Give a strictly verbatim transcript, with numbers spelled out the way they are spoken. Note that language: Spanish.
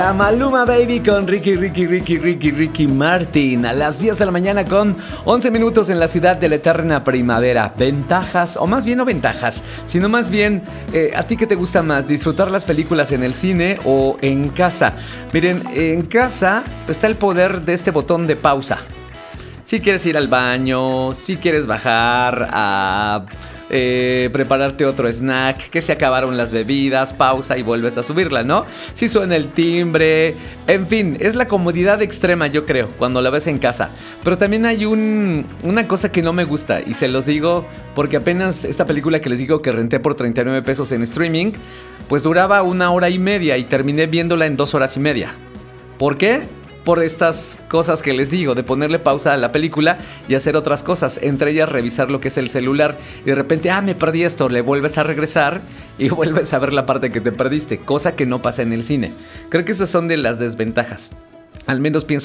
Maluma Baby con Ricky, Ricky, Ricky, Ricky, Ricky Martin. A las diez de la mañana con once minutos en la ciudad de la eterna primavera. Ventajas, o más bien no ventajas, sino más bien, eh, ¿a ti qué te gusta más? ¿Disfrutar las películas en el cine o en casa? Miren, en casa está el poder de este botón de pausa. Si quieres ir al baño, si quieres bajar a... Eh, prepararte otro snack, que se acabaron las bebidas, pausa y vuelves a subirla, ¿no? Si suena el timbre, en fin, es la comodidad extrema, yo creo, cuando la ves en casa. Pero también hay un, una cosa que no me gusta, y se los digo porque apenas esta película que les digo que renté por treinta y nueve pesos en streaming, pues duraba una hora y media y terminé viéndola en dos horas y media. ¿Por qué? Por estas cosas que les digo, de ponerle pausa a la película y hacer otras cosas, entre ellas revisar lo que es el celular, y de repente, ah, me perdí esto, le vuelves a regresar y vuelves a ver la parte que te perdiste, cosa que no pasa en el cine. Creo que esas son de las desventajas, al menos pienso